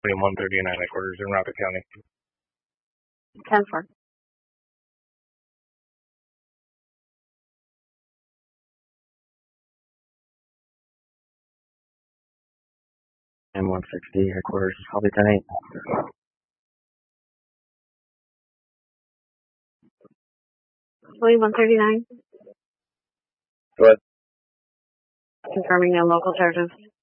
William 139 headquarters in Rapid County. 10-4. And 160 headquarters is probably 10-8. William 139. Go ahead. Confirming no local charges.